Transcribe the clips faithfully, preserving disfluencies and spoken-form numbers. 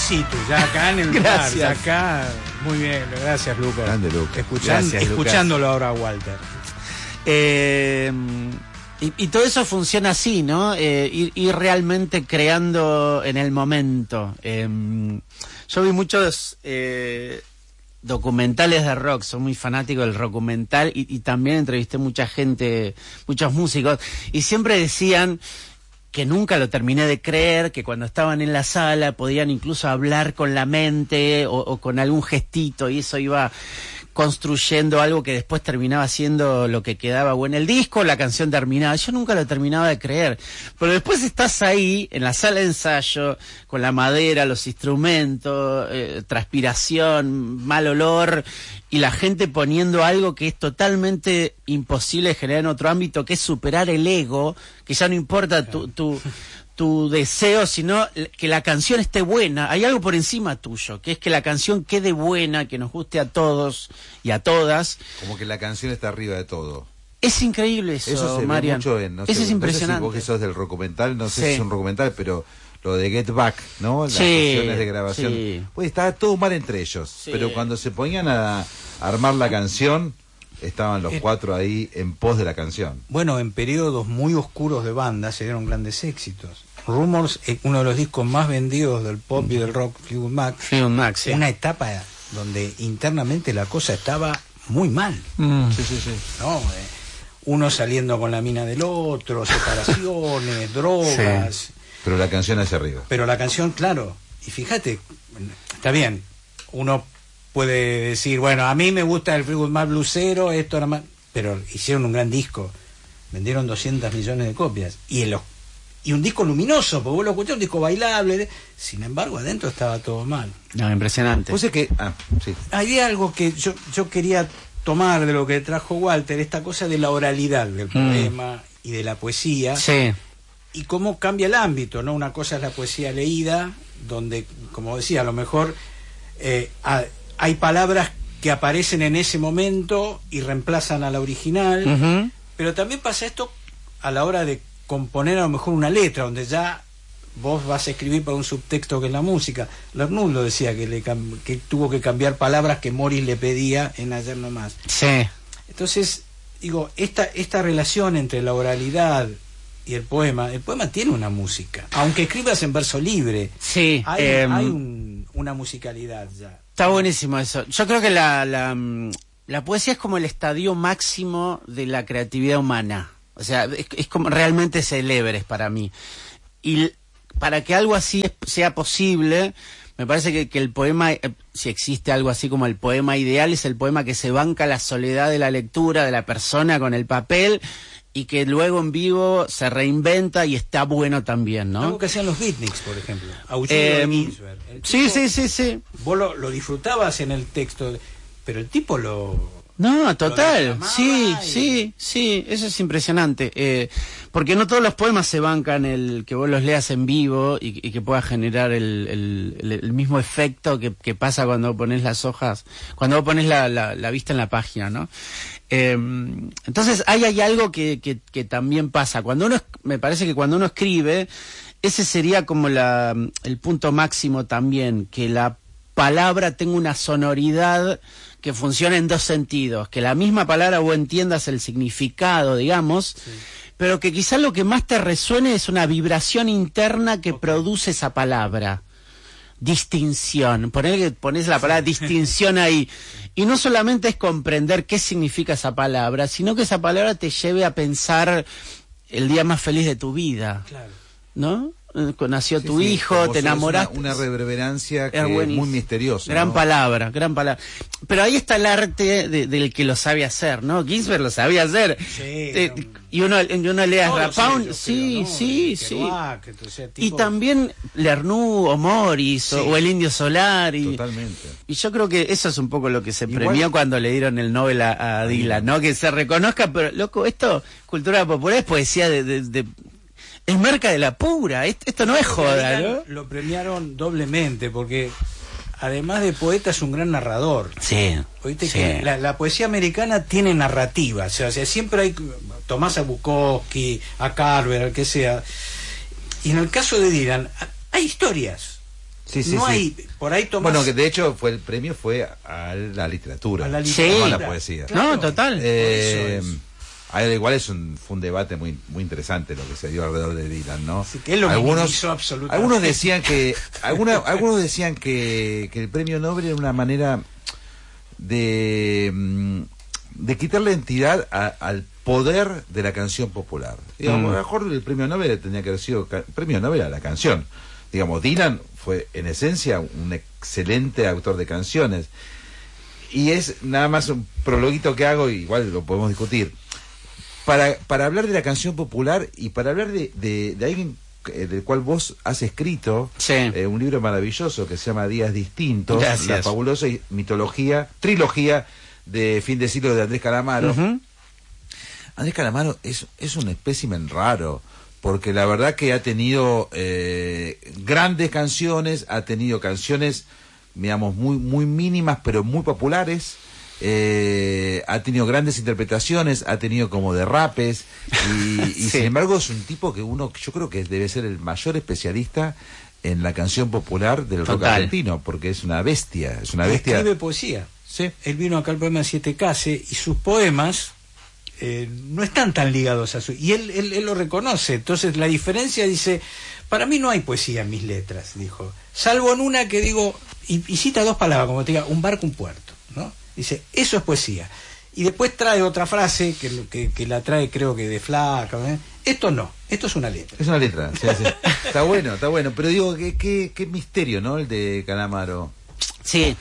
situ, ya acá en el Gracias. lugar, ya acá. Muy bien, gracias, Lucas. Grande, Lucas. Escuchan, Gracias, Lucas. escuchándolo ahora, Walter. Eh, y, y todo eso funciona así, ¿no? Eh, ir, ir realmente creando en el momento. Eh, yo vi muchos eh, documentales de rock, soy muy fanático del documental y, y también entrevisté mucha gente, muchos músicos, y siempre decían que nunca lo terminé de creer, que cuando estaban en la sala podían incluso hablar con la mente o, o con algún gestito, y eso iba construyendo algo que después terminaba siendo lo que quedaba o en el disco, la canción terminaba. Yo nunca lo terminaba de creer, pero después estás ahí en la sala de ensayo con la madera, los instrumentos, eh, transpiración, mal olor, y la gente poniendo algo que es totalmente imposible de generar en otro ámbito, que es superar el ego, que ya no importa tu, tu, tu deseo, sino que la canción esté buena. Hay algo por encima tuyo, que es que la canción quede buena, que nos guste a todos y a todas. Como que la canción está arriba de todo. Es increíble eso, Eso se ve Marian. mucho en... No eso sé, es impresionante. No sé si vos que sos del documental, no sé Sí. si es un documental, pero lo de Get Back, ¿no? Las Sí, sesiones de grabación. sí. Pues estaba todo mal entre ellos, Sí. pero cuando se ponían a armar la canción, estaban los Eh. cuatro ahí en pos de la canción. Bueno, en periodos muy oscuros de banda se dieron grandes éxitos. Rumors, eh, uno de los discos más vendidos del pop y del rock, Fleetwood Mac, Fleetwood Mac, sí. una etapa donde internamente la cosa estaba muy mal, Mm. Sí, sí, sí. ¿no? Eh, uno saliendo con la mina del otro, separaciones, drogas, Pero la canción hacia arriba. pero la canción, claro, y fíjate, está bien, uno puede decir, bueno, a mí me gusta el Fleetwood Mac blusero, esto era más, pero hicieron un gran disco, vendieron doscientos millones de copias, y en los y un disco luminoso, porque vos lo escuchás, un disco bailable, sin embargo adentro estaba todo mal. No, impresionante. Pues es que... Ah, sí. Había algo que yo, yo quería tomar de lo que trajo Walter, esta cosa de la oralidad del poema y de la poesía, Sí. y cómo cambia el ámbito, ¿no? Una cosa es la poesía leída, donde, como decía, a lo mejor eh, ha- hay palabras que aparecen en ese momento y reemplazan a la original, Ujú. pero también pasa esto a la hora de componer a lo mejor una letra, donde ya vos vas a escribir para un subtexto que es la música. Lernoux lo decía, que, le cam- que tuvo que cambiar palabras que Morris le pedía en Ayer No Más. Sí. Entonces, digo, esta, esta relación entre la oralidad y el poema, el poema tiene una música, aunque escribas en verso libre, Sí. hay, em, hay un- una musicalidad ya. Está buenísimo eso. Yo creo que la, la, mm, la poesía es como el estadio máximo de la creatividad humana. O sea, es, es como realmente célebres para mí. Y l- para que algo así es- sea posible, me parece que, que el poema, eh, si existe algo así como el poema ideal, es el poema que se banca la soledad de la lectura, de la persona con el papel, y que luego en vivo se reinventa y está bueno también, ¿no? Algo que hacían los beatniks, por ejemplo. Aullido Eh, de Ginsberg. El Sí, tipo- sí, sí, sí. Vos lo, lo disfrutabas en el texto, pero el tipo lo... No, total, declamaba sí, y- sí, sí, eso es impresionante, eh, porque no todos los poemas se bancan el que vos los leas en vivo y, y que pueda generar el, el, el- el mismo efecto que, que pasa cuando pones las hojas, cuando vos pones la, la, la vista en la página, ¿no? Eh, entonces ahí hay algo que, que, que también pasa, cuando uno, es- me parece que cuando uno escribe, ese sería como la, el punto máximo también, que la palabra tenga una sonoridad que funciona en dos sentidos, que la misma palabra vos entiendas el significado, digamos, sí, pero que quizás lo que más te resuene es una vibración interna que okay. produce esa palabra. Distinción, poner que pones la palabra distinción ahí, y no solamente es comprender qué significa esa palabra, sino que esa palabra te lleve a pensar el día más feliz de tu vida, claro, ¿no? Nació sí, tu sí, hijo, te enamoraste. Una, una reverberancia que es muy misteriosa. Gran ¿no? palabra, gran palabra. Pero ahí está el arte de, del que lo sabe hacer, ¿no? Ginsberg lo sabía hacer. Sí, eh, no, y uno, y uno lee a Rapaun, sí, creo, ¿no? sí, sí. Kerouac, entonces, tipo... Y también Lernoux o Morris sí. o, o el Indio Solar. Y, totalmente. Y yo creo que eso es un poco lo que se Igual... premió cuando le dieron el Nobel a, a Dylan, ¿no? Que se reconozca, pero loco, esto, cultura popular, es poesía de... de, de es marca de la pura, esto no es joda, ¿no? Lo premiaron doblemente porque además de poeta es un gran narrador. Sí. Oíste sí. que la, la poesía americana tiene narrativa, o sea, o sea, siempre hay Tomás a Bukowski, a Carver, al que sea. Y en el caso de Dylan hay historias. Sí, sí, no sí. hay, por ahí Tomás... Bueno, que de hecho fue el premio fue a la literatura, A la Sí. no a literatura. la poesía. Claro. No, total. Eh, Por eso Al igual es un, fue un debate muy muy interesante lo que se dio alrededor de Dylan, ¿no? Así que él lo minimizó absolutamente. algunos decían que alguna, algunos decían que, que el premio Nobel era una manera de mm, de quitarle entidad a, al poder de la canción popular. Digamos, Mm. a lo mejor el premio Nobel tendría que haber sido ca- premio Nobel a la canción. Digamos, Dylan fue en esencia un excelente autor de canciones. Y es nada más un prologuito que hago, igual lo podemos discutir. Para, para hablar de la canción popular y para hablar de, de, de alguien eh, del cual vos has escrito Sí. eh, un libro maravilloso que se llama Días Distintos, Gracias. la fabulosa mitología, trilogía de fin de siglo de Andrés Calamaro. Ujú. Andrés Calamaro es, es un espécimen raro, porque la verdad que ha tenido eh, grandes canciones, ha tenido canciones, digamos, muy, muy mínimas, pero muy populares, eh, ha tenido grandes interpretaciones, ha tenido como derrapes, y, y Sí. sin embargo es un tipo que uno, yo creo que debe ser el mayor especialista en la canción popular del rock Total. argentino, porque es una bestia, es una Y bestia. escribe poesía. Sí. Él vino acá al programa Siete Case y sus poemas eh, no están tan ligados a su... Y él, él, él lo reconoce. Entonces la diferencia dice, para mí no hay poesía en mis letras, dijo. Salvo en una que digo, y, y cita dos palabras, como te diga, un barco, un puerto, ¿no? Dice, eso es poesía. Y después trae otra frase, que, que, que la trae creo que de Flaca, ¿eh? Esto no, esto es una letra. Es una letra, sí, sí. Está bueno, está bueno, pero digo, qué, qué, qué misterio, ¿no? El de Calamaro. Sí.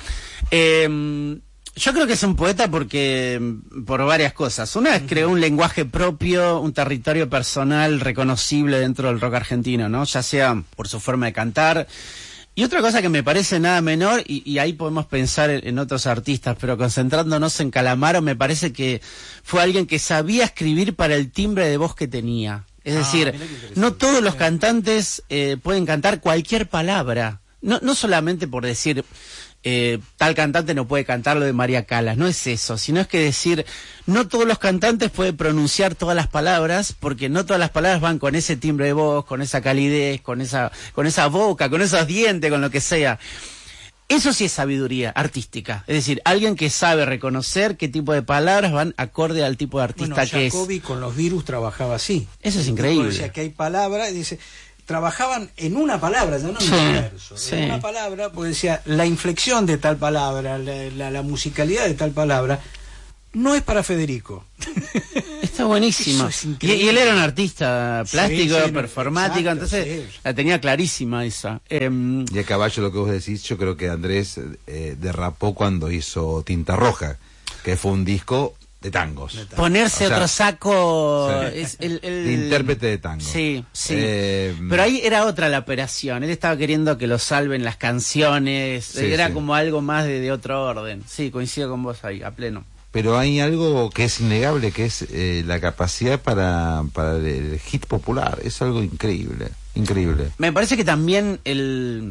Eh, yo creo que es un poeta porque por varias cosas. Una vez creó un lenguaje propio, un territorio personal reconocible dentro del rock argentino, ¿no? Ya sea por su forma de cantar. Y otra cosa que me parece nada menor, y, y ahí podemos pensar en, en otros artistas, pero concentrándonos en Calamaro, me parece que fue alguien que sabía escribir para el timbre de voz que tenía. Es Ah, decir, mirá qué interesante. no todos los Sí. cantantes eh, pueden cantar cualquier palabra. No, no solamente por decir... Eh, tal cantante no puede cantar lo de María Callas, no es eso, sino es que decir, no todos los cantantes pueden pronunciar todas las palabras, porque no todas las palabras van con ese timbre de voz, con esa calidez, con esa, con esa boca, con esos dientes, con lo que sea. Eso sí es sabiduría artística, es decir, alguien que sabe reconocer qué tipo de palabras van acorde al tipo de artista Bueno, que es. Jacobi con los virus trabajaba así. Eso es El tipo increíble. decía que hay palabras, dice, trabajaban en una palabra, ya no en Sí, un verso. sí. En una palabra, pues decía, la inflexión de tal palabra, la, la, la musicalidad de tal palabra, no es para Federico. Está buenísimo. Eso es Y, increíble. y él era un artista plástico, Sí, sí, no, performático, exacto, entonces sí. la tenía clarísima esa. Em, Y a caballo lo que vos decís, yo creo que Andrés eh, derrapó cuando hizo Tinta Roja, que fue un disco de tangos. Ponerse O sea, otro saco sí. es el, el- De intérprete de tango. Sí, sí. Eh, Pero ahí era otra la operación. Él estaba queriendo que lo salven las canciones. Sí, era sí. como algo más de, de otro orden. Sí, coincido con vos ahí, a pleno. Pero hay algo que es innegable, que es eh, la capacidad para, para el hit popular. Es algo increíble, increíble. Me parece que también el...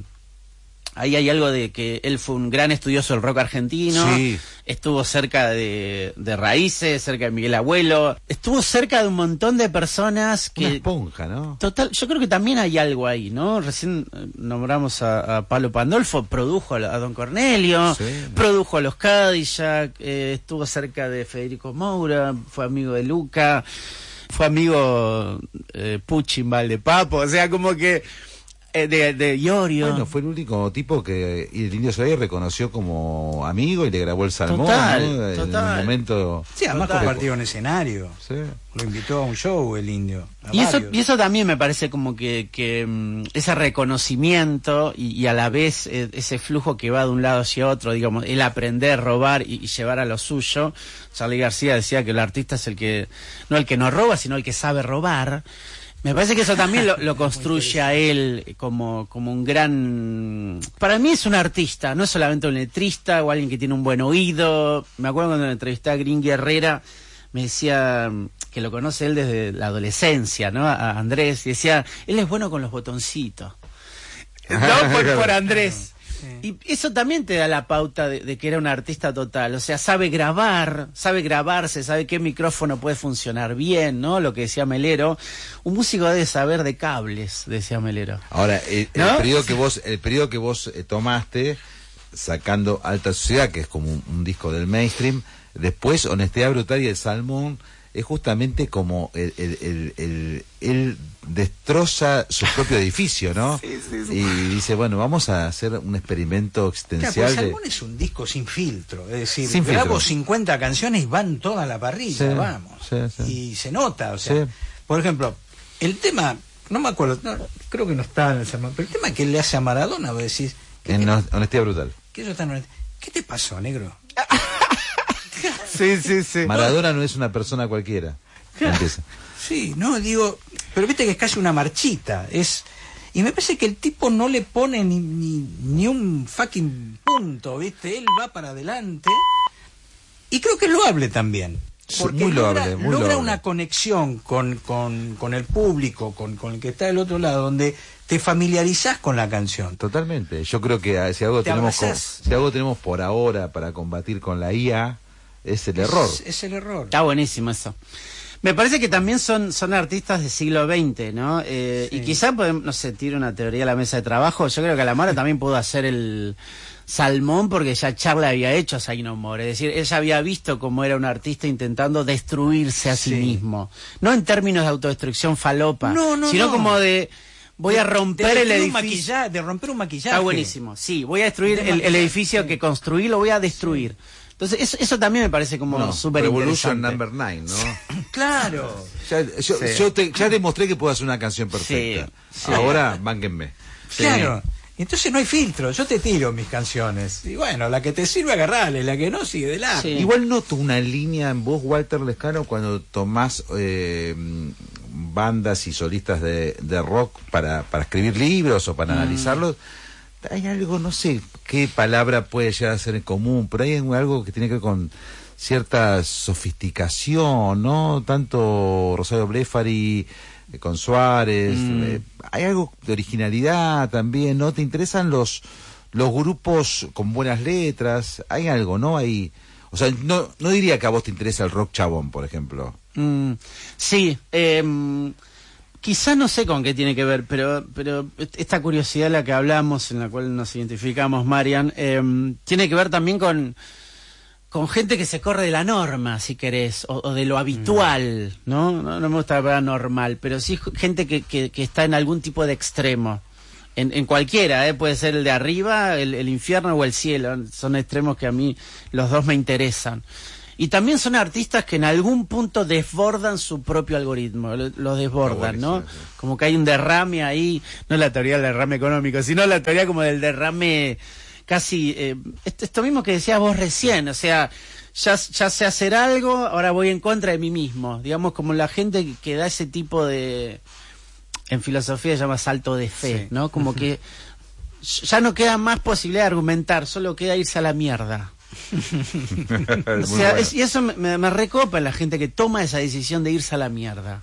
Ahí hay algo de que él fue un gran estudioso del rock argentino, Sí. estuvo cerca de, de Raíces, cerca de Miguel Abuelo, estuvo cerca de un montón de personas Una que... esponja, ¿no? Total, yo creo que también hay algo ahí, ¿no? Recién eh, nombramos a, a Pablo Pandolfo, produjo a, la- a Don Cornelio, Sí. produjo a los Cadillac, eh, estuvo cerca de Federico Moura, fue amigo de Luca, fue amigo eh, Puchimbal de Papo, o sea, como que eh, de, de Iorio. Bueno, fue el único tipo que el Indio Solari reconoció como amigo y le grabó el salmón, Total, ¿no? En total. un momento... Sí, además Total. compartieron escenario. Sí. Lo invitó a un show el indio. a Y eso, varios. y eso también me parece como que, que mm, ese reconocimiento y, y a la vez eh, ese flujo que va de un lado hacia otro, digamos, el aprender, robar y, y llevar a lo suyo. Charly García decía que el artista es el que, no el que no roba, sino el que sabe robar. Me parece que eso también lo, lo construye a él como, como un gran... Para mí es un artista, no es solamente un letrista o alguien que tiene un buen oído. Me acuerdo cuando entrevisté a Green Guerrera, me decía que lo conoce él desde la adolescencia, ¿no? A Andrés, y decía, él es bueno con los botoncitos. No por, por Andrés. Y eso también te da la pauta de, de que era un artista total. O sea, sabe grabar, sabe grabarse, sabe qué micrófono puede funcionar bien, ¿no? Lo que decía Melero. Un músico debe saber de cables, decía Melero. Ahora, el, ¿no? el periodo que vos, el periodo que vos eh, tomaste, sacando Alta Sociedad, que es como un, un disco del mainstream, después Honestidad Brutal y El Salmón, es justamente como el, el, el, el, él destroza su propio edificio, ¿no? Sí, sí, sí. Y dice, bueno, vamos a hacer un experimento existencial. Claro, pues de... Salmón es un disco sin filtro, es decir, Sin grabo filtro. cincuenta canciones y van toda a la parrilla, Sí, vamos. sí, sí. Y se nota, o sea, Sí. por ejemplo, el tema, no me acuerdo, no, creo que no está en el Salmón, pero el tema que le hace a Maradona, vos decís, ¿qué, En te, Honestidad Brutal. que eso está en- ¿qué te pasó, negro? Sí, sí, sí. Maradona no es una persona cualquiera. Empieza. Sí, no, digo, pero viste que es casi una marchita, es... Y me parece que el tipo no le pone ni, ni, ni un fucking punto, ¿viste? Él va para adelante. Y creo que es loable también. Porque Muy logra, loable, muy logra loable. una conexión con, con, con el público, con, con el que está del otro lado, donde te familiarizás con la canción. Totalmente. Yo creo que ah, si algo Te tenemos co- abrazás. si algo tenemos por ahora para combatir con la I A, es el error. Es, es el error. Está buenísimo eso. Me parece que también son, son artistas del siglo veinte, ¿no? Eh, Sí. Y quizá, podemos, no sé, tire una teoría a la mesa de trabajo. Yo creo que Alamara también pudo hacer el Salmón porque ya Charlie había hecho Say No More. Es decir, ella había visto cómo era un artista intentando destruirse a sí, Sí. mismo. No en términos de autodestrucción falopa, No, no, sino no. como de... Voy a De- romper de el destruir un edificio. maquilla- de romper un maquillaje. Está buenísimo. Sí, voy a destruir De el, el maquillaje, edificio sí. que construí, lo voy a destruir. Entonces, eso, eso también me parece como No, súper Revolution interesante. Number Nine, ¿no? Claro. Ya, yo, Sí. yo te- ya demostré que puedo hacer una canción perfecta. Sí, sí. Ahora, bánquenme. Claro. Entonces no hay filtro, yo te tiro mis canciones. Y bueno, la que te sirve agarrale, la que no sigue de largo. Sí. Igual noto una línea en vos, Walter Lescano, cuando tomás eh, bandas y solistas de, de rock para, para escribir libros o para Mm. analizarlos. Hay algo, no sé qué palabra puede llegar a ser en común, pero hay algo que tiene que ver con cierta sofisticación, ¿no? Tanto Rosario Blefari eh, con Suárez, Mm. eh, hay algo de originalidad también, ¿no? ¿Te interesan los los grupos con buenas letras? Hay algo, ¿no? Hay, o sea, no no diría que a vos te interesa el rock chabón, por ejemplo. Mm, sí, eh, quizá no sé con qué tiene que ver, pero pero esta curiosidad de la que hablamos, en la cual nos identificamos, Marian, eh, tiene que ver también con, con gente que se corre de la norma, si querés, o, o de lo habitual, ¿no? ¿no? No me gusta la palabra normal, pero sí gente que, que, que está en algún tipo de extremo. En, en cualquiera, ¿eh? Puede ser el de arriba, el, el infierno o el cielo. Son extremos que a mí los dos me interesan. Y también son artistas que en algún punto desbordan su propio algoritmo, lo, lo desbordan, ¿no? Sí, sí. Como que hay un derrame ahí, no la teoría del derrame económico, sino la teoría como del derrame casi... Eh, esto, esto mismo que decías vos recién, o sea, ya, ya sé hacer algo, ahora voy en contra de mí mismo. Digamos, como la gente que, que da ese tipo de... En filosofía se llama salto de fe, Sí. ¿no? Como que ya no queda más posibilidad de argumentar, solo queda irse a la mierda. O Muy sea, bueno. es- y eso me, me, me recopa en la gente que toma esa decisión de irse a la mierda.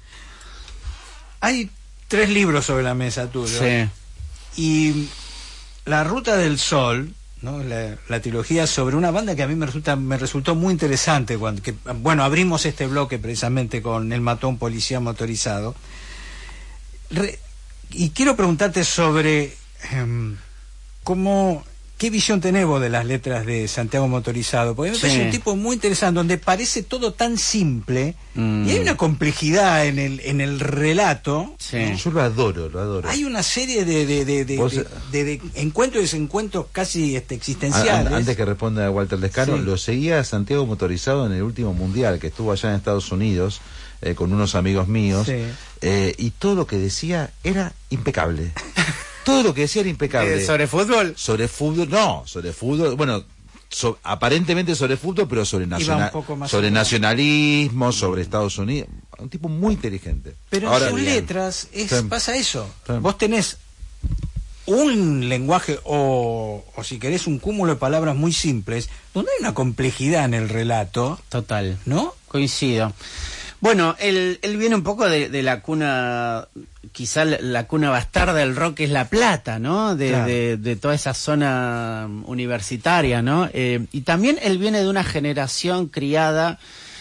Hay tres libros sobre la mesa tuya. Y La Ruta del Sol, ¿no? La, la trilogía sobre una banda que a mí me resulta me resultó muy interesante cuando que, bueno, abrimos este bloque precisamente con El matón policía motorizado. Re- y quiero preguntarte sobre em, cómo qué visión tenés vos de las letras de Santiago Motorizado, porque me Sí. parece un tipo muy interesante donde parece todo tan simple Mm. y hay una complejidad en el en el relato. Sí. Yo lo adoro, lo adoro. Hay una serie de, de, de, de, Vos- de- de- de encuentros y desencuentros casi este, An- existenciales. an- Antes que responda Walter Lescano, Sí. lo seguía a Santiago Motorizado en el último mundial que estuvo allá en Estados Unidos eh, con unos amigos míos, Sí. eh, y todo lo que decía era impecable. Todo lo que decía era impecable. Eh, ¿Sobre fútbol? Sobre fútbol, no, sobre fútbol, bueno, so- aparentemente sobre fútbol, pero sobre, Iba nacional, un poco más sobre allá. nacionalismo, sobre Estados Unidos. Un tipo muy inteligente. Pero Ahora en sus bien, letras es, Sí. pasa eso. Sí. Vos tenés un lenguaje o, o si querés un cúmulo de palabras muy simples, donde hay una complejidad en el relato, Total. ¿no? Coincido. Bueno, él, él viene un poco de, de la cuna quizá la, la cuna bastarda del rock es La Plata, ¿no? De, claro. de, de toda esa zona universitaria, ¿no? Eh, y también él viene de una generación criada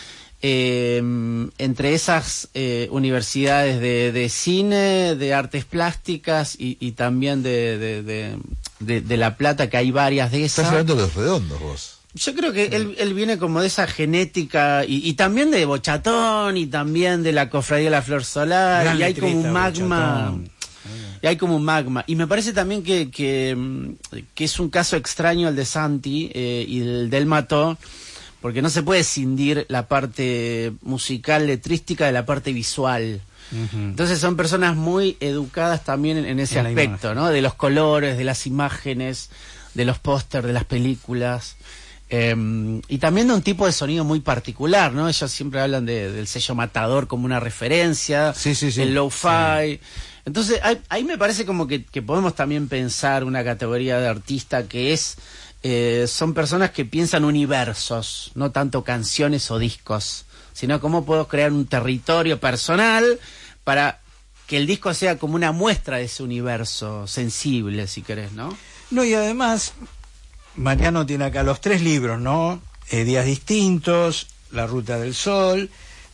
eh, entre esas eh, universidades de, de cine, de artes plásticas y, y también de, de, de, de, de La Plata, que hay varias de esas. Estás hablando de Los Redondos, vos. Yo creo que él, él viene como de esa genética y, y también de Bochatón y también de la Cofradía de la Flor Solar. Gran Y hay como un letrista, magma. Bochatón. Y hay como un magma. Y me parece también que, que, que es un caso extraño el de Santi eh, y el del Mató, porque no se puede escindir la parte musical, letrística de la parte visual. Uh-huh. Entonces son personas muy educadas también en, en ese En la aspecto, imagen. ¿no? De los colores, de las imágenes, de los pósters, de las películas. Eh, y también de un tipo de sonido muy particular, ¿no? Ellos siempre hablan de, del sello Matador como una referencia, Sí, sí, sí. el lo-fi. Sí. Entonces, ahí, ahí me parece como que, que podemos también pensar una categoría de artista que es, eh, son personas que piensan universos, no tanto canciones o discos, sino cómo puedo crear un territorio personal para que el disco sea como una muestra de ese universo sensible, si querés, ¿no? No, y además, Mariano tiene acá los tres libros, ¿no? Eh, Días Distintos, La Ruta del Sol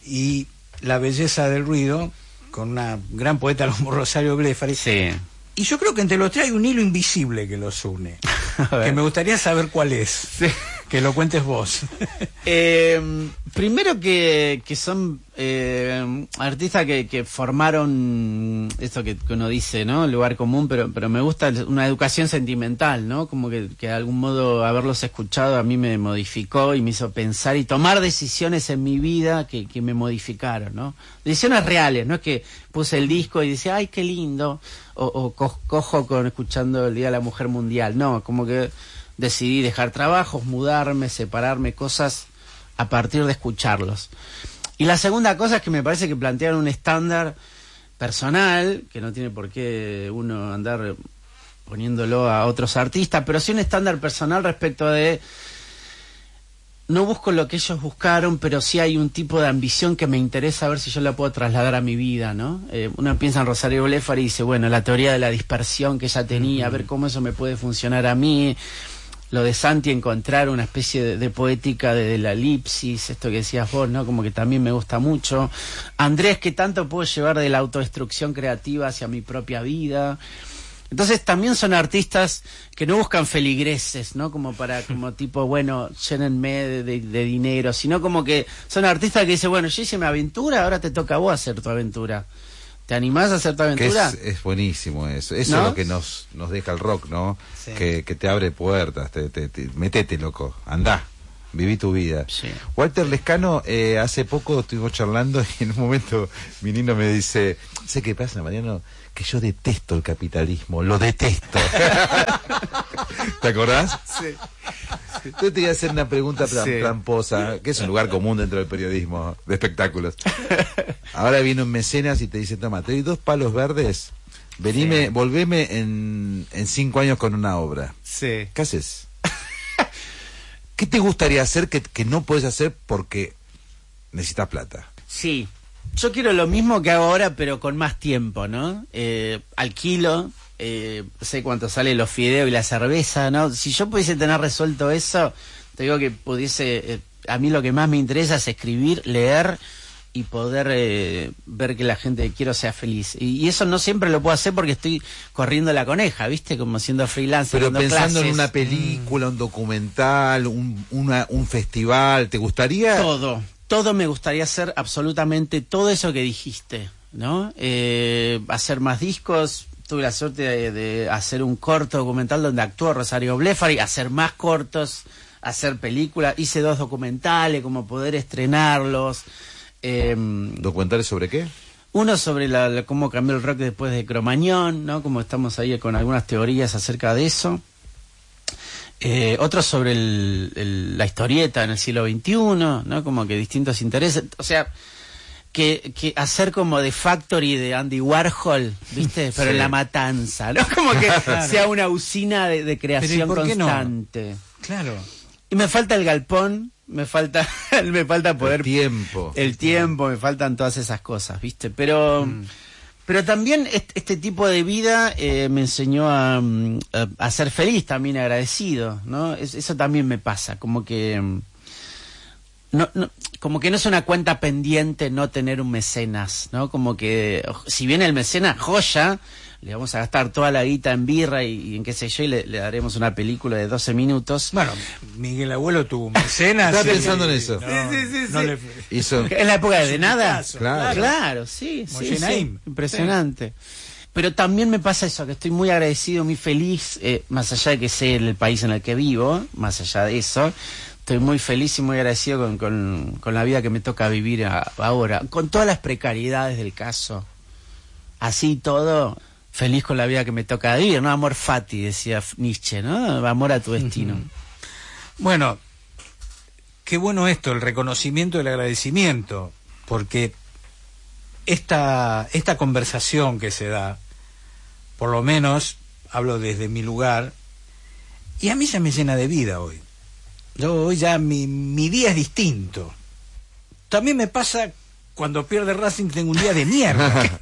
y La Belleza del Ruido, con una gran poeta como Rosario Blefari. Sí. Y yo creo que entre los tres hay un hilo invisible que los une, que me gustaría saber cuál es. Sí. Que lo cuentes vos. Eh, primero que, que son eh, artistas que, que formaron esto que, que uno dice, ¿no? Lugar común, pero pero me gusta una educación sentimental, ¿no? Como que, que de algún modo haberlos escuchado a mí me modificó y me hizo pensar y tomar decisiones en mi vida que, que me modificaron, ¿no? Decisiones reales, no es que puse el disco y dice, ay, qué lindo, o, o co cojo con escuchando el Día de la Mujer Mundial, no, como que decidí dejar trabajos, mudarme, separarme, cosas a partir de escucharlos. Y la segunda cosa es que me parece que plantearon un estándar personal, que no tiene por qué uno andar poniéndolo a otros artistas, pero sí un estándar personal respecto de no busco lo que ellos buscaron, pero sí hay un tipo de ambición que me interesa ver si yo la puedo trasladar a mi vida, ¿no? Eh, uno piensa en Rosario Blefari y dice, bueno, la teoría de la dispersión que ella tenía, a ver cómo eso me puede funcionar a mí. Lo de Santi, encontrar una especie de, de poética de, de la elipsis, esto que decías vos, ¿no? Como que también me gusta mucho. Andrés, ¿qué tanto puedo llevar de la autodestrucción creativa hacia mi propia vida? Entonces también son artistas que no buscan feligreses, ¿no? Como para, como tipo, bueno, llénenme de, de, de dinero, sino como que son artistas que dicen, bueno, yo hice mi aventura, ahora te toca a vos hacer tu aventura. ¿Te animás a hacer tu aventura? Que es, es buenísimo eso. Eso ¿No? es lo que nos, nos deja el rock, ¿no? Sí. Que, que te abre puertas, te, te, te, metete, loco, andá, viví tu vida. Sí. Walter Lescano, eh, hace poco estuvimos charlando y en un momento mi niño me dice, ¿sé qué pasa, Mariano? Que yo detesto el capitalismo, lo detesto. ¿Te acordás? Sí. Yo te iba a hacer una pregunta tram- Sí. tramposa, que es un lugar común dentro del periodismo de espectáculos. Ahora viene un mecenas y te dice, toma, te doy dos palos verdes, venime, Sí. volveme en, en cinco años con una obra. Sí. ¿Qué haces? ¿Qué te gustaría hacer que, que no puedes hacer porque necesitas plata? Sí. Yo quiero lo mismo que hago ahora, pero con más tiempo, ¿no? Eh, alquilo, eh, sé cuánto sale los fideos y la cerveza, ¿no? Si yo pudiese tener resuelto eso, te digo que pudiese... Eh, a mí lo que más me interesa es escribir, leer y poder eh, ver que la gente que quiero sea feliz. Y, y eso no siempre lo puedo hacer porque estoy corriendo la coneja, ¿viste? Como siendo freelancer. Pero dando pensando en clases. una película, un documental, un, una, un festival, ¿te gustaría? Todo, todo me gustaría hacer, absolutamente todo eso que dijiste, ¿no? Eh, hacer más discos, tuve la suerte de, de hacer un corto documental donde actuó Rosario Blefari, hacer más cortos, hacer películas, hice dos documentales, como poder estrenarlos. Eh, ¿Documentales sobre qué? uno sobre la, la- cómo cambió el rock después de Cromañón, ¿no? Como estamos ahí con algunas teorías acerca de eso. Eh, otro sobre el, el- la historieta en el siglo veintiuno, ¿no? Como que distintos intereses. O sea, que, que hacer como de Factory de Andy Warhol, ¿viste? Pero Sí. en La Matanza, ¿no? Como que sea una usina de, de creación por qué no? constante. Claro. Y me falta el galpón, me falta, me falta poder El tiempo. el tiempo, me faltan todas esas cosas, ¿viste? Pero, Mm. Pero también este, este tipo de vida eh, me enseñó a, a, a ser feliz, también agradecido, ¿no? Es, eso también me pasa, como que no, no, como que no es una cuenta pendiente no tener un mecenas, ¿no? Como que si viene el mecenas, joya, le vamos a gastar toda la guita en birra y, y en qué sé yo, y le, le daremos una película de doce minutos. Bueno, Miguel Abuelo tuvo un mecenas. Estaba sí, pensando en eso. No, sí, sí, sí, no sí. le... Hizo... En la época de, de nada. Caso, claro. Claro, sí, sí, Moshe sí. Naim. Impresionante. Sí. Pero también me pasa eso, que estoy muy agradecido, muy feliz, eh, más allá de que sé el país en el que vivo, más allá de eso, estoy muy feliz y muy agradecido con, con, con la vida que me toca vivir a, ahora, con todas las precariedades del caso. Así todo, feliz con la vida que me toca vivir, ¿no? Amor fati, decía Nietzsche, ¿no? Amor a tu destino. Uh-huh. Bueno, qué bueno esto, el reconocimiento y el agradecimiento, porque esta, esta conversación que se da, por lo menos hablo desde mi lugar, y a mí ya me llena de vida hoy. Yo hoy ya mi, mi día es distinto. También me pasa cuando pierde Racing, tengo un día de mierda.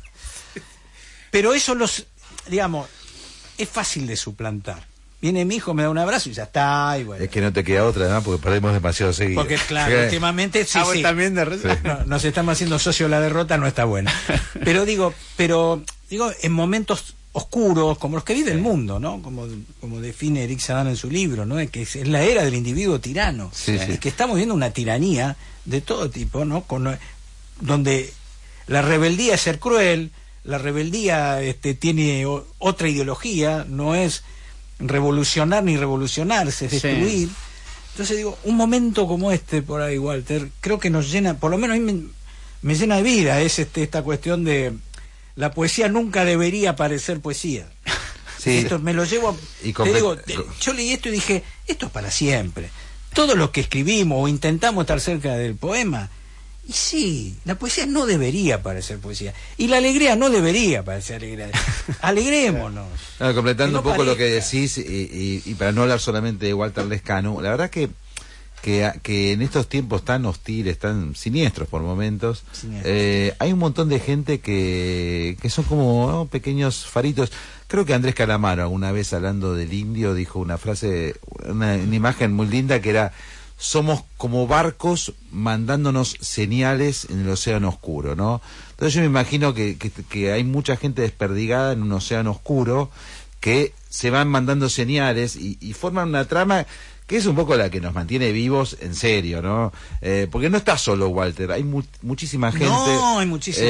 Pero eso los, digamos, es fácil de suplantar. Viene mi hijo, me da un abrazo y ya está. Y bueno. Es que no te queda otra, ¿no? Porque perdemos demasiado seguido. Porque claro, últimamente sí, Ah, sí. también de Sí. No, nos estamos haciendo socio de la derrota, no está buena. Pero digo, pero digo, en momentos oscuros, como los que vive el mundo, ¿no? Como, como define Eric Sadan en su libro, ¿no? Que es, es la era del individuo tirano. Sí, sí. Y que estamos viendo una tiranía de todo tipo, ¿no? Con, donde la rebeldía es ser cruel, la rebeldía este, tiene o, otra ideología, no es revolucionar ni revolucionarse, es destruir. Sí. Entonces digo, un momento como este por ahí, Walter, creo que nos llena, por lo menos a mí me, me llena de vida, es este, esta cuestión de la poesía nunca debería parecer poesía. Sí. Esto me lo llevo, y te digo, yo leí esto y dije, esto es para siempre. Todo lo que escribimos o intentamos estar cerca del poema, y sí, la poesía no debería parecer poesía. Y la alegría no debería parecer alegría. Alegrémonos. No, completando no un poco parezca. lo que decís, y, y, y para no hablar solamente de Walter Lescano, la verdad que, que, que en estos tiempos tan hostiles, tan siniestros por momentos, eh, hay un montón de gente que, que son como ¿no? pequeños faritos. Creo que Andrés Calamaro, alguna vez hablando del indio, dijo una frase, una, una imagen muy linda que era: somos como barcos mandándonos señales en el océano oscuro, ¿no? Entonces yo me imagino que, que, que hay mucha gente desperdigada en un océano oscuro que se van mandando señales y, y forman una trama que es un poco la que nos mantiene vivos en serio, ¿no? Eh, porque no está solo Walter, hay mu muchísima gente. No, hay muchísima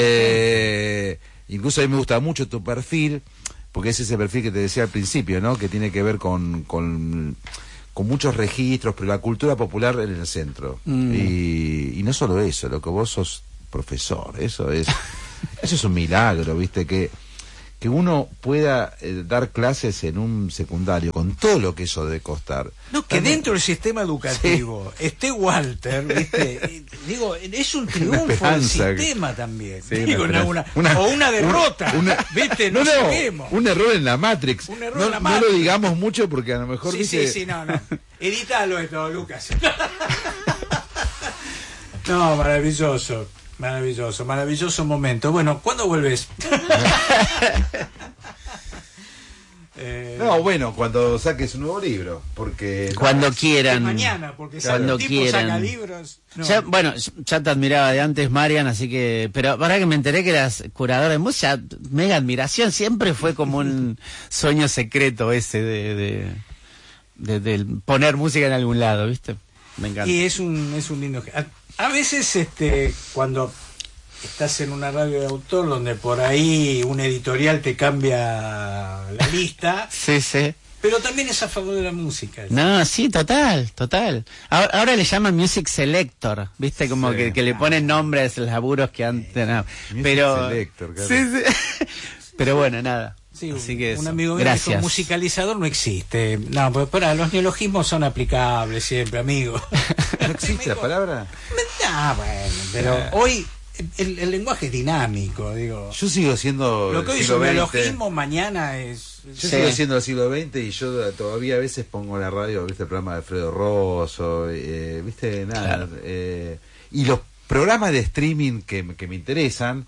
eh, gente. Incluso a mí me gusta mucho tu perfil, porque es ese perfil que te decía al principio, ¿no? Que tiene que ver con... con con muchos registros, pero la cultura popular en el centro. Mm. Y, y no solo eso, lo que vos sos profesor, eso es eso es un milagro, ¿viste? Que, que uno pueda eh, dar clases en un secundario con todo lo que eso debe costar. No, que También, dentro del sistema educativo sí. esté Walter, ¿viste? Digo, es un triunfo del sistema que... también. Sí, Digo, una una, una, o una derrota, una, ¿viste? No, no, no un error en la Matrix. Un error no, en la Matrix. No lo digamos mucho porque a lo mejor... Sí, dice... sí, sí, no, no. Edítalo esto, Lucas. No, maravilloso. Maravilloso, maravilloso momento. Bueno, ¿cuándo vuelves? eh... No, bueno, cuando saques un nuevo libro, porque... Cuando no, quieran. Mañana, porque cuando si el tipo quieran. saca libros... No. Ya, bueno, ya te admiraba de antes, Marian, así que... Pero ahora que me enteré que eras curador de música, mega admiración, siempre fue como un sueño secreto ese de, de, de, de poner música en algún lado, ¿viste? Me encanta. Y es un, es un lindo... A, a veces, este, cuando estás en una radio de autor donde por ahí un editorial te cambia la lista... Sí, sí. Pero también es a favor de la música. ¿Sí? No, sí, total, total. Ahora, ahora le llaman Music Selector, ¿viste? Como sí, que, que le ponen nombres a los laburos que antes... No. Pero... Selector, claro. Sí, sí. Pero bueno, nada. Sí, así que un eso. amigo mío Gracias. dijo, musicalizador no existe. No, pero para, los neologismos son aplicables siempre, amigo. ¿No existe la palabra? No, bueno, pero yeah. hoy el, el lenguaje es dinámico, digo. Yo sigo siendo lo que hoy es un neologismo, mañana es... Yo sí. sigo siendo del siglo veinte y yo todavía a veces pongo en la radio, viste, el programa de Alfredo Rosso, eh, viste, nada. Claro. Eh, y los programas de streaming que, que me interesan,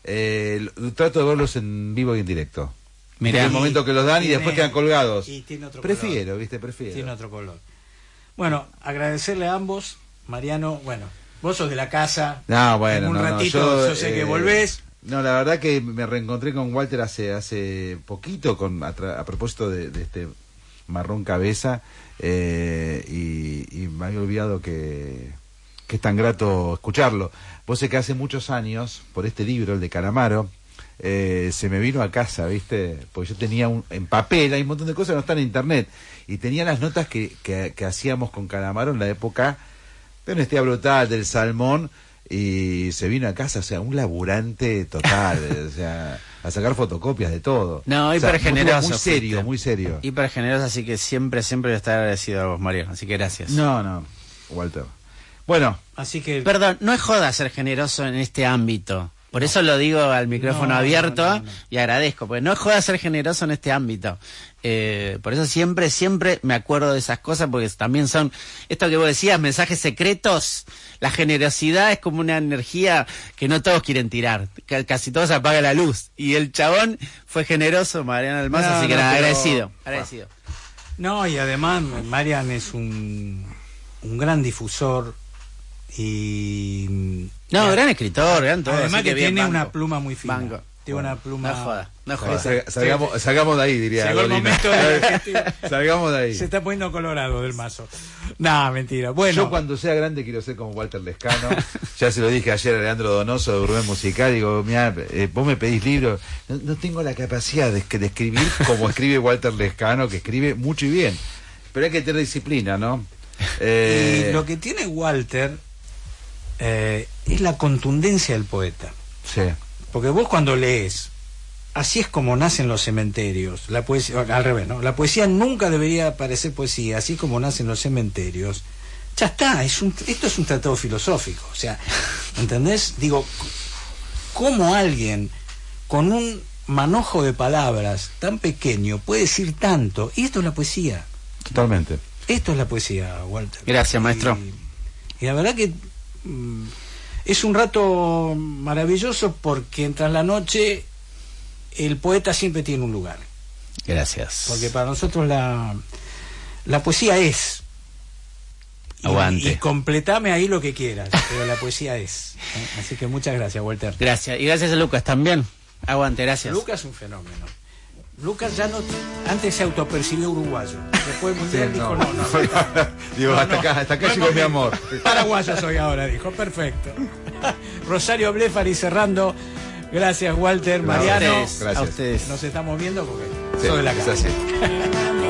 eh, trato de verlos en vivo y en directo. Mirá. En el momento que los dan y Tiene- después quedan colgados. y tiene otro Prefiero, color. viste, prefiero. Tiene otro color. Bueno, agradecerle a ambos. Mariano, bueno, vos sos de la casa. No, bueno, En un no, no, ratito yo, yo sé que eh, volvés. No, la verdad que me reencontré con Walter hace hace poquito con a, tra- a propósito de, de este Marrón Cabeza eh, y, y me había olvidado que, que es tan grato escucharlo. Vos sé que hace muchos años, por este libro, el de Calamaro, eh, se me vino a casa, ¿viste? Porque yo tenía un, en papel, hay un montón de cosas que no están en internet, y tenía las notas que, que, que hacíamos con Calamaro en la época de Honestidad Brutal, del Salmón, y se vino a casa, o sea, un laburante total, o sea, a sacar fotocopias de todo. No, O sea, hiper generoso. Muy serio, fuiste. muy serio. Hiper generoso, así que siempre, siempre voy a estar agradecido a vos, Mario. Así que gracias. No, no, Walter. Bueno, Así que Perdón, no es joda ser generoso en este ámbito. Por eso lo digo al micrófono No, abierto no, no, no. y agradezco, porque no es joda ser generoso en este ámbito. Eh, por eso siempre, siempre me acuerdo de esas cosas, porque también son, esto que vos decías, mensajes secretos. La generosidad es como una energía que no todos quieren tirar, C- casi todos apaga la luz. Y el chabón fue generoso, Mariano Almaza, No, así que no, nada, pero- agradecido, agradecido. no, y además Marian es un, un gran difusor y No, gran escritor, gran todo. además así que bien, tiene banco. una pluma muy fina. Banco. Tiene una pluma. No joda, no joda. sal- salgamos, salgamos de ahí, diría Llegó el Dolina. momento de- Salgamos de ahí. Se está poniendo colorado del mazo. Nah, mentira. Bueno, Yo cuando sea grande quiero ser como Walter Lescano. Ya se lo dije ayer a Leandro Donoso de Gourmet Musical. Digo, mira, eh, vos me pedís libros. No, no tengo la capacidad de, de escribir como escribe Walter Lescano, que escribe mucho y bien. Pero hay que tener disciplina, ¿no? Eh, y lo que tiene Walter eh, es la contundencia del poeta. sí. Porque vos cuando lees, así es como nacen los cementerios. La poesía, al revés, ¿no? La poesía nunca debería parecer poesía, así como nacen los cementerios. Ya está, es un, esto es un tratado filosófico. O sea, ¿entendés? Digo, ¿cómo alguien con un manojo de palabras tan pequeño puede decir tanto? Y esto es la poesía. Totalmente. Esto es la poesía, Walter. Gracias, maestro. Y, y la verdad que mm, es un rato maravilloso porque tras la noche el poeta siempre tiene un lugar. Gracias. Porque para nosotros la, la poesía es. Y, Aguante. y completame ahí lo que quieras, pero la poesía es. ¿eh? Así que muchas gracias, Walter. Gracias. Y gracias a Lucas también. Aguante, gracias. Lucas es un fenómeno. Lucas ya no, antes se autopercibió uruguayo. Después del mundial Sí, dijo, no. no, no. Digo, No, hasta no, acá, hasta acá no es llegó mi momento. amor. Paraguayo soy ahora, dijo, perfecto. Rosario Blefari cerrando. Gracias, Walter, Gracias. Mariano. A ustedes. A Gracias. ustedes. Nos estamos viendo porque Sí, soy de la es casa. así.